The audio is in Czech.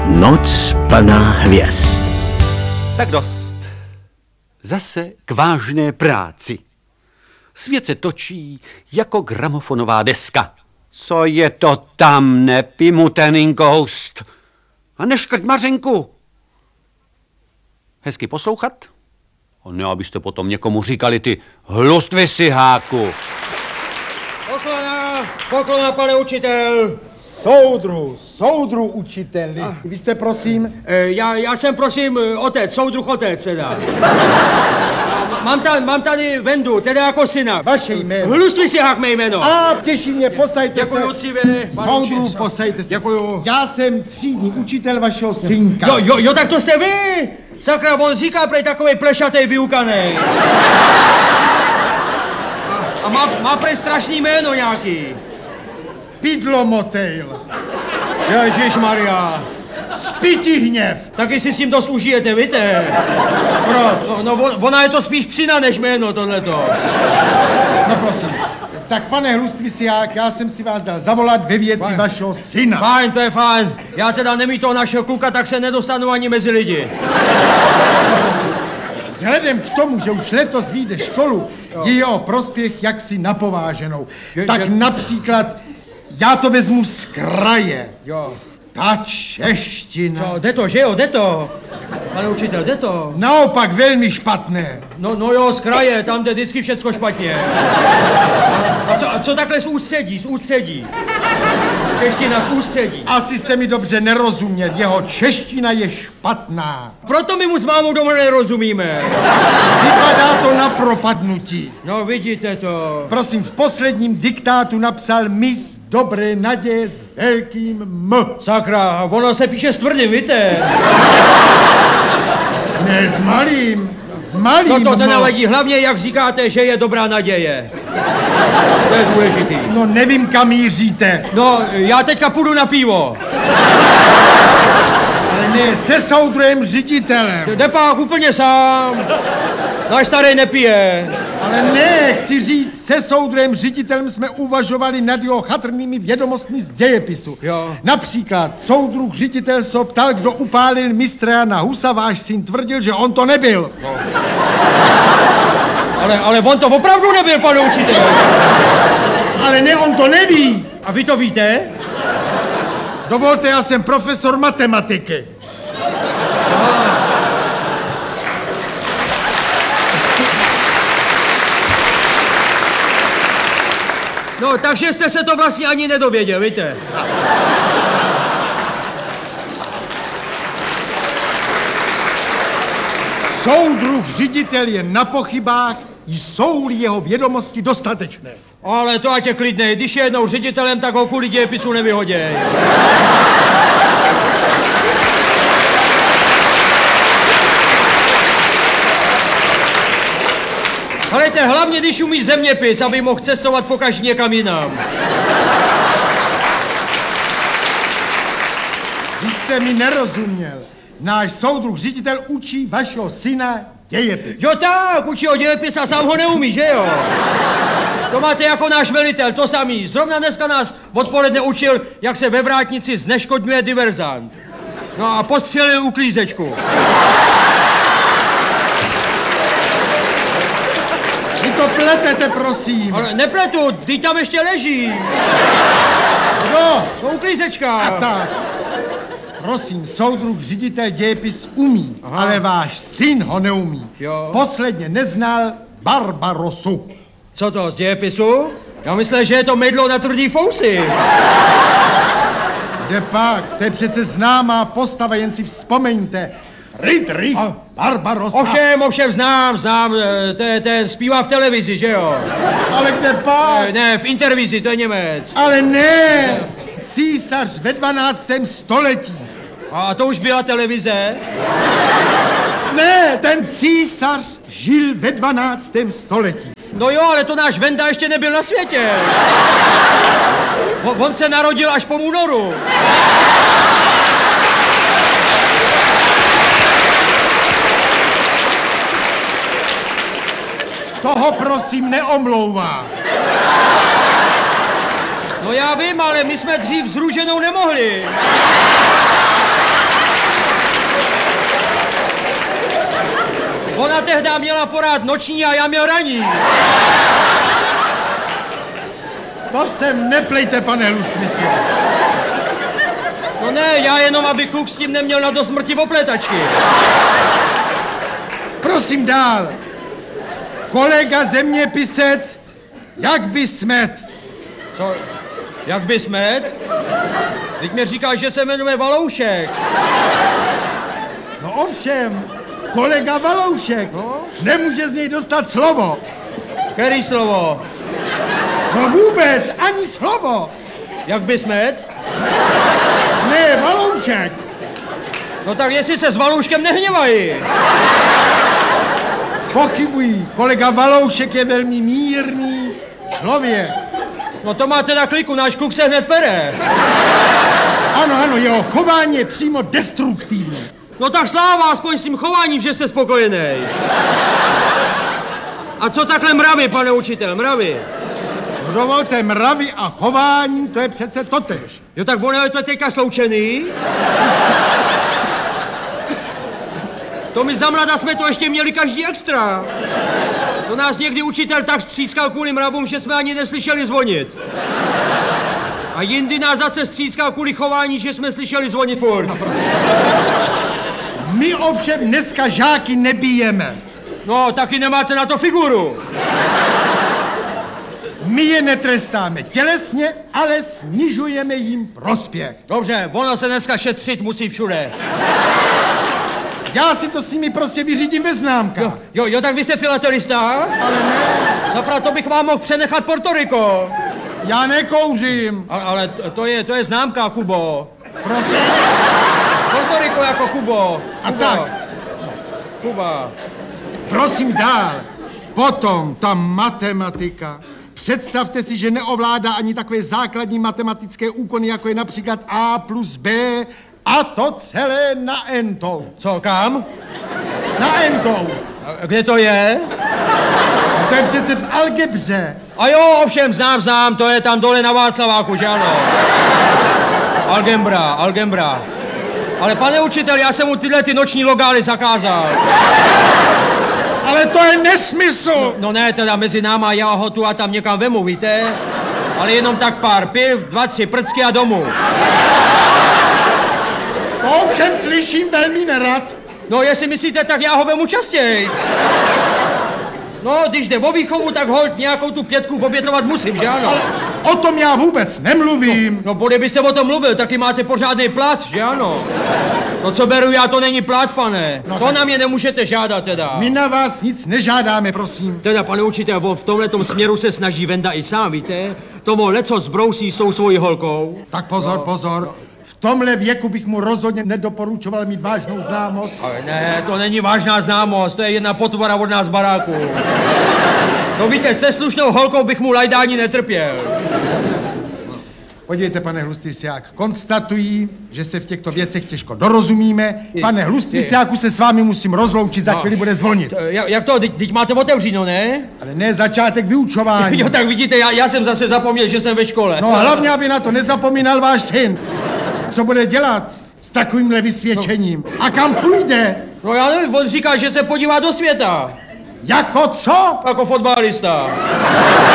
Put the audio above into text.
Noc plná hvězd. Tak dost. Zase k vážné práci. Svět se točí jako gramofonová deska. Co je to tam, nepimutený ghost? A neškrť Mařenku. Hezky poslouchat? A ne, abyste potom někomu říkali ty hlustvy siháku. Poklona, pane učitel. Soudru učiteli. Vy jste, prosím? Já jsem, prosím, otec, soudruh otec, teda. Mám tady Vendu, teda jako syna. Vaše jméno. Hlustvy sihák mé jméno. A těší mě, posaďte se. Děkuju, cive. Soudru, posaďte se. Děkuju. Já jsem třídní učitel vašeho synka. Jo, tak to jste vy. Sakra, on říká prej takovej plešatej vyukanej. A má prej strašný jméno nějaký. Pidlomotejl. Ježišmarja. Spitihněv. Taky si s tím dost užijete, víte? Proč? No, ona je to spíš psina než jméno, tohleto. No prosím. Tak pane Hlustvy siják, já jsem si vás dal zavolat ve věci vašeho syna. Fajn, to je fajn. Já teda nemít toho našeho kluka, tak se nedostanu ani mezi lidi. Vzhledem k tomu, že už letos vyjde školu, je jeho prospěch jaksi napováženou. Tak například, já to vezmu z kraje. Jo. Ta čeština. Jde to, že jo, jde to. Pane učitel, jde to. Naopak velmi špatné. No jo, z kraje, tam jde vždycky všecko špatně. A co takhle z ústředí? Čeština z ústředí. Asi jste mi dobře nerozuměl, jeho čeština je špatná. Proto my mu s mámou doma nerozumíme. Vypadá to na propadnutí. No vidíte to. Prosím, v posledním diktátu napsal mis dobré naděje s velkým M. Sakra, ono se píše s tvrdým, víte? Ne, s malým. S malým. No to nevadí, hlavně jak říkáte, že je dobrá naděje. To je důležitý. No nevím, kam míříte. No, já teďka půjdu na pivo. Ale ne, se soudruhem ředitelem. Jde pak úplně sám. Náš starý nepije. Ale ne, chci říct, se soudruhem ředitelem jsme uvažovali nad jeho chatrnými vědomostmi z dějepisu. Jo. Například soudruh ředitel se ptal, kdo upálil mistra Jana Husa, váš syn tvrdil, že on to nebyl. No. Ale on to opravdu nebyl, pane učitel. Ale ne, on to neví. A vy to víte? Dovolte, já jsem profesor matematiky. No, takže jste se to vlastně ani nedověděl, víte? Soudruh ředitel je na pochybách, jsou-li jeho vědomosti dostatečné. Ale to ať je klidnej, když je jednou ředitelem, tak ho kvůli dějepisu nevyhoděj. Helejte, hlavně když umíš zeměpis, aby mohl cestovat pokaždé někam jinam. Vy jste mi nerozuměl. Náš soudruh ředitel učí vašeho syna dějepis. Jo tak, učí ho dějepis a sám ho neumí, že jo? To máte jako náš velitel, to samý. Zrovna dneska nás odpoledne učil, jak se ve vrátnici zneškodňuje diverzant. No a postřelil uklízečku. Vy to pletete, prosím. Ale nepletu, ty tam ještě leží. No, No uklízečka. a tak. Prosím, soudruh ředitel dějepis umí, ale váš syn ho neumí. Jo. Posledně neznal Barbarosu. Co to, z dějepisu? Já myslel, že je to mydlo na tvrdý fousy. Kde pak? To je přece známá postava, jen si vzpomeňte. Friedrich Barbarossa. Ovšem, znám, to je ten zpívá v televizi, že jo? Ale kde pak? Ne, v intervizi, to je Němec. Ale ne! Císař ve 12. století. A to už byla televize? Ne, ten císař žil ve 12. století. No jo, ale to náš Venda ještě nebyl na světě. On se narodil až po únoru. Toho prosím neomlouvá. No já vím, ale my jsme dřív s Růženou nemohli. Ona tehdy měla porád noční a já měl ranní. To sem neplejte, pane Lustmisi. No ne, já jenom, aby kluk s tím neměl na do smrti opletačky. Prosím dál. Kolega zeměpisec, jak by smet. Co? Jak by smet? Teď mi říká, že se jmenuje Valoušek. No ovšem, kolega Valoušek. No? Nemůže z něj dostat slovo. Který slovo? No vůbec, ani slovo. Jak by smet? Ne, Valoušek. No tak jestli se s Valouškem nehněvají. Pochybují. Kolega Valoušek je velmi mírný člověk. No to má teda kliku, náš kluk se hned pere. Ano, jeho chování je přímo destruktivní. No tak sláva, aspoň s tím chováním, že jste spokojený. A co takhle mravy, pane učitel, mravy? Dovolte, mravy a chování, to je přece totéž. Jo, tak ono je to teďka sloučený. To my za mlada jsme to ještě měli každý extra. To nás někdy učitel tak stříckal kvůli mravům, že jsme ani neslyšeli zvonit. A jindy nás zase stříckal kvůli chování, že jsme slyšeli zvonit furt. My ovšem dneska žáky nebijeme. No, taky nemáte na to figuru. My je netrestáme tělesně, ale snižujeme jim prospěch. Dobře, ono se dneska šetřit musí všude. Já si to s nimi prostě vyřídím ve známkách. Jo, tak vy jste filatelista? Ale ne, Zafra, to bych vám mohl přenechat Porto Rico. já nekouřím. Ale to je známka, Kubo. Prosím. Porto Rico jako Kubo. A Kuba. tak. Kuba. Prosím dál. Potom ta matematika. Představte si, že neovládá ani takové základní matematické úkony, jako je například A plus B a to celé na entou. Co, kam? Na entou. A kde to je? To je přece v algebře. A jo, ovšem, znám, to je tam dole na Václaváku, že ano? Algebra. Ale pane učitel, já jsem mu tyhle ty noční logály zakázal. Ale to je nesmysl. No ne, teda mezi náma, já ho tu a tam někam vemu, víte? Ale jenom tak pár piv, 2, 3 prcky a domů. To ovšem slyším velmi nerad. No, jestli myslíte, tak já ho vemu častěji. No, když jde o výchovu, tak holt nějakou tu 5 obětovat musím, že ano? O tom já vůbec nemluvím. No, kdybyste o tom mluvil, taky máte pořádný plat, že ano? No, co beru já, to není plat, pane. No, to na mě nemůžete žádat, teda. My na vás nic nežádáme, prosím. Teda, pane učitel, v tomhletom směru se snaží Venda i sám, víte? Tomu leco zbrousí s tou svojí holkou. Tak pozor. V tomhle věku bych mu rozhodně nedoporučoval mít vážnou známost. Ale ne, to není vážná známost, to je jedna potvora od nás baráku. No víte, se slušnou holkou bych mu lajdání netrpěl. Podívejte, pane Hlustlisiák, konstatují, že se v těchto věcech těžko dorozumíme. Pane Hlustlisiáku, se s vámi musím rozloučit, za chvíli bude zvonit. Jak to, teď máte otevříno, ne? Ale ne začátek vyučování. Jo, tak vidíte, já jsem zase zapomněl, že jsem ve škole. No hlavně, aby na to nezapomínal váš syn. Co bude dělat s takovýmhle vysvědčením? A kam půjde? No já nevím, on říká, že se podívá do světa. Jako co? Jako fotbalista.